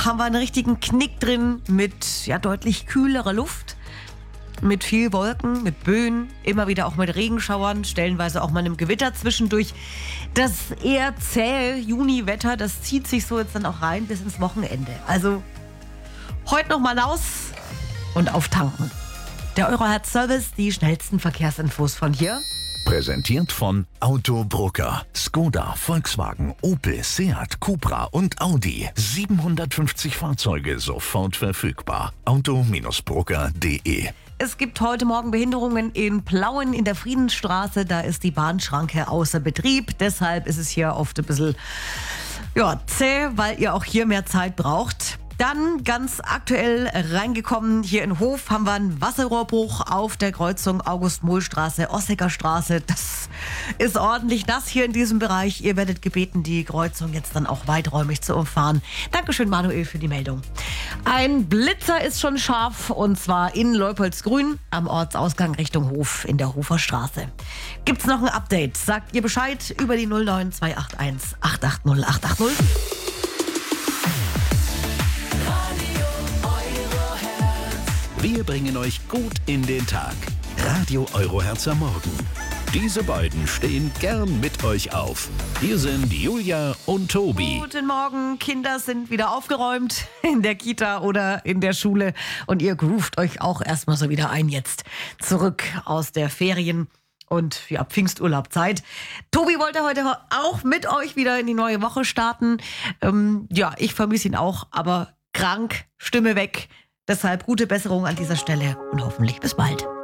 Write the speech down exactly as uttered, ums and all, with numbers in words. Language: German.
haben wir einen richtigen Knick drin mit ja deutlich kühlerer Luft, mit viel Wolken, mit Böen, immer wieder auch mit Regenschauern, stellenweise auch mal einem Gewitter zwischendurch. Das eher zähe Juniwetter, das zieht sich so jetzt dann auch rein bis ins Wochenende. Also heute noch mal raus und auftanken. Der Eurohertz-Service, die schnellsten Verkehrsinfos von hier. Präsentiert von Autobroker. Skoda, Volkswagen, Opel, Seat, Cupra und Audi. siebenhundertfünfzig Fahrzeuge sofort verfügbar. auto Bindestrich broker punkt de. Es gibt heute Morgen Behinderungen in Plauen in der Friedensstraße. Da ist die Bahnschranke außer Betrieb. Deshalb ist es hier oft ein bisschen ja, zäh, weil ihr auch hier mehr Zeit braucht. Dann ganz aktuell reingekommen, hier in Hof haben wir einen Wasserrohrbruch auf der Kreuzung August-Mohl-Straße, Ossecker Straße. Das ist ordentlich nass hier in diesem Bereich. Ihr werdet gebeten, die Kreuzung jetzt dann auch weiträumig zu umfahren. Dankeschön, Manuel, für die Meldung. Ein Blitzer ist schon scharf und zwar in Leupoldsgrün am Ortsausgang Richtung Hof in der Hofer Straße. Gibt's noch ein Update? Sagt ihr Bescheid über die null neun zwei acht eins acht acht null acht acht null. Wir bringen euch gut in den Tag. Radio Eurohertz am Morgen. Diese beiden stehen gern mit euch auf. Hier sind Julia und Tobi. Guten Morgen, Kinder sind wieder aufgeräumt in der Kita oder in der Schule. Und ihr groovt euch auch erstmal so wieder ein jetzt. Zurück aus der Ferien und ja, Pfingsturlaubzeit. Tobi wollte heute auch mit euch wieder in die neue Woche starten. Ähm, ja, ich vermisse ihn auch, aber krank, Stimme weg. Deshalb gute Besserung an dieser Stelle und hoffentlich bis bald.